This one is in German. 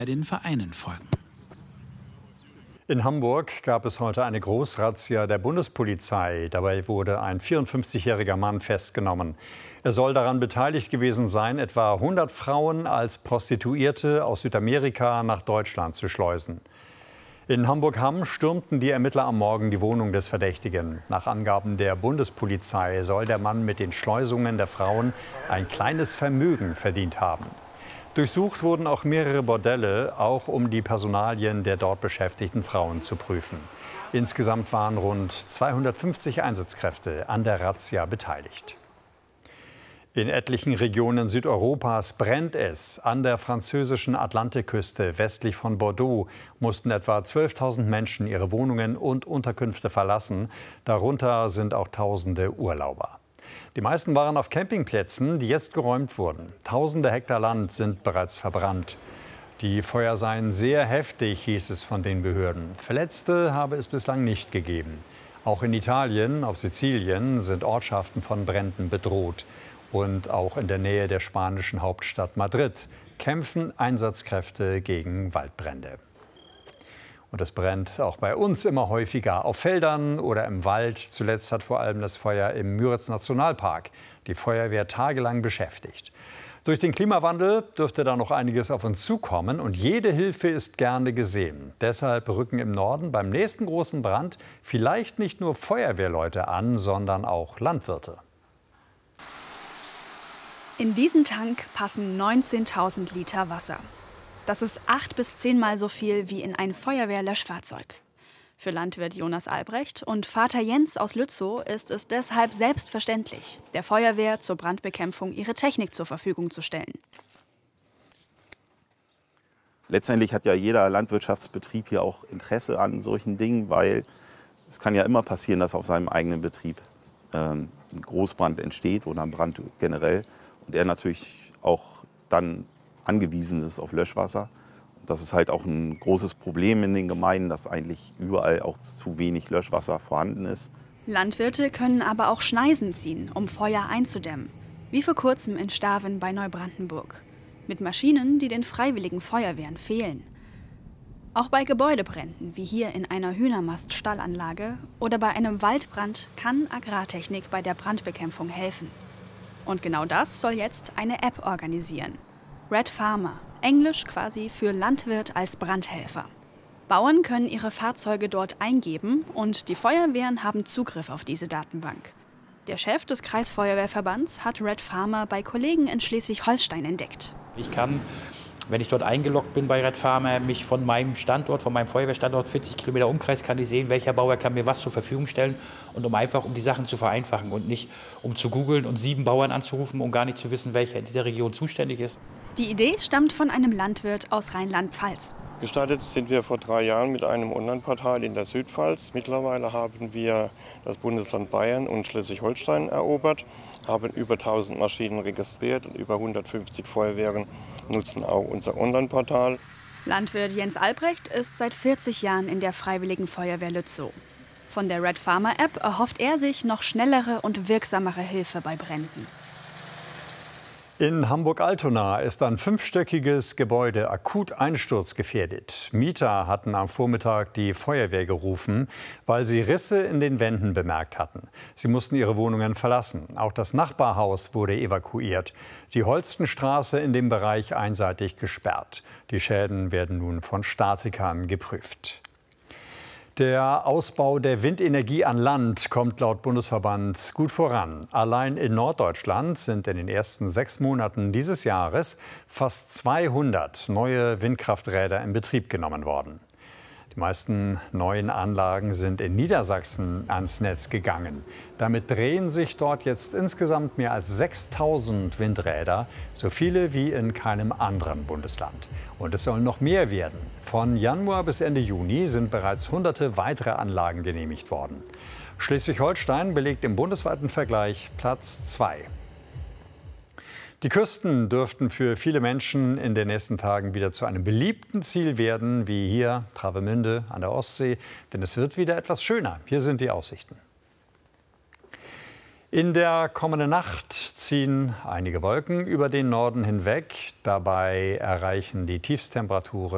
den Vereinen folgen. In Hamburg gab es heute eine Großrazzia der Bundespolizei. Dabei wurde ein 54-jähriger Mann festgenommen. Er soll daran beteiligt gewesen sein, etwa 100 Frauen als Prostituierte aus Südamerika nach Deutschland zu schleusen. In Hamburg-Hamm stürmten die Ermittler am Morgen die Wohnung des Verdächtigen. Nach Angaben der Bundespolizei soll der Mann mit den Schleusungen der Frauen ein kleines Vermögen verdient haben. Durchsucht wurden auch mehrere Bordelle, auch um die Personalien der dort beschäftigten Frauen zu prüfen. Insgesamt waren rund 250 Einsatzkräfte an der Razzia beteiligt. In etlichen Regionen Südeuropas brennt es. An der französischen Atlantikküste westlich von Bordeaux mussten etwa 12.000 Menschen ihre Wohnungen und Unterkünfte verlassen. Darunter sind auch Tausende Urlauber. Die meisten waren auf Campingplätzen, die jetzt geräumt wurden. Tausende Hektar Land sind bereits verbrannt. Die Feuer seien sehr heftig, hieß es von den Behörden. Verletzte habe es bislang nicht gegeben. Auch in Italien, auf Sizilien, sind Ortschaften von Bränden bedroht. Und auch in der Nähe der spanischen Hauptstadt Madrid kämpfen Einsatzkräfte gegen Waldbrände. Und es brennt auch bei uns immer häufiger auf Feldern oder im Wald. Zuletzt hat vor allem das Feuer im Müritz-Nationalpark die Feuerwehr tagelang beschäftigt. Durch den Klimawandel dürfte da noch einiges auf uns zukommen und jede Hilfe ist gerne gesehen. Deshalb rücken im Norden beim nächsten großen Brand vielleicht nicht nur Feuerwehrleute an, sondern auch Landwirte. In diesen Tank passen 19.000 Liter Wasser. Das ist 8 bis 10 Mal so viel wie in ein Feuerwehrlöschfahrzeug. Für Landwirt Jonas Albrecht und Vater Jens aus Lützow ist es deshalb selbstverständlich, der Feuerwehr zur Brandbekämpfung ihre Technik zur Verfügung zu stellen. Letztendlich hat ja jeder Landwirtschaftsbetrieb hier auch Interesse an solchen Dingen, weil es kann ja immer passieren, dass auf seinem eigenen Betrieb ein Großbrand entsteht oder ein Brand generell. Und er natürlich auch dann angewiesen ist auf Löschwasser. Das ist halt auch ein großes Problem in den Gemeinden, dass eigentlich überall auch zu wenig Löschwasser vorhanden ist. Landwirte können aber auch Schneisen ziehen, um Feuer einzudämmen. Wie vor kurzem in Staven bei Neubrandenburg. Mit Maschinen, die den freiwilligen Feuerwehren fehlen. Auch bei Gebäudebränden, wie hier in einer Hühnermast-Stallanlage oder bei einem Waldbrand, kann Agrartechnik bei der Brandbekämpfung helfen. Und genau das soll jetzt eine App organisieren. Red Farmer, Englisch quasi für Landwirt als Brandhelfer. Bauern können ihre Fahrzeuge dort eingeben und die Feuerwehren haben Zugriff auf diese Datenbank. Der Chef des Kreisfeuerwehrverbands hat Red Farmer bei Kollegen in Schleswig-Holstein entdeckt. Ich kann, wenn ich dort eingeloggt bin bei Red Farmer, mich von meinem Standort, von meinem Feuerwehrstandort, 40 Kilometer Umkreis, kann ich sehen, welcher Bauer kann mir was zur Verfügung stellen. Und um die Sachen zu vereinfachen und nicht um zu googeln und 7 Bauern anzurufen, um gar nicht zu wissen, welcher in dieser Region zuständig ist. Die Idee stammt von einem Landwirt aus Rheinland-Pfalz. Gestartet sind wir vor 3 Jahren mit einem Online-Portal in der Südpfalz. Mittlerweile haben wir das Bundesland Bayern und Schleswig-Holstein erobert, haben über 1000 Maschinen registriert und über 150 Feuerwehren nutzen auch unser Online-Portal. Landwirt Jens Albrecht ist seit 40 Jahren in der Freiwilligen Feuerwehr Lützow. Von der Red Farmer App erhofft er sich noch schnellere und wirksamere Hilfe bei Bränden. In Hamburg-Altona ist ein 5-stöckiges Gebäude akut einsturzgefährdet. Mieter hatten am Vormittag die Feuerwehr gerufen, weil sie Risse in den Wänden bemerkt hatten. Sie mussten ihre Wohnungen verlassen. Auch das Nachbarhaus wurde evakuiert. Die Holstenstraße in dem Bereich einseitig gesperrt. Die Schäden werden nun von Statikern geprüft. Der Ausbau der Windenergie an Land kommt laut Bundesverband gut voran. Allein in Norddeutschland sind in den ersten 6 Monaten dieses Jahres fast 200 neue Windkrafträder in Betrieb genommen worden. Die meisten neuen Anlagen sind in Niedersachsen ans Netz gegangen. Damit drehen sich dort jetzt insgesamt mehr als 6.000 Windräder, so viele wie in keinem anderen Bundesland. Und es sollen noch mehr werden. Von Januar bis Ende Juni sind bereits hunderte weitere Anlagen genehmigt worden. Schleswig-Holstein belegt im bundesweiten Vergleich Platz 2. Die Küsten dürften für viele Menschen in den nächsten Tagen wieder zu einem beliebten Ziel werden, wie hier Travemünde an der Ostsee. Denn es wird wieder etwas schöner. Hier sind die Aussichten. In der kommenden Nacht ziehen einige Wolken über den Norden hinweg. Dabei erreichen die Tiefstemperaturen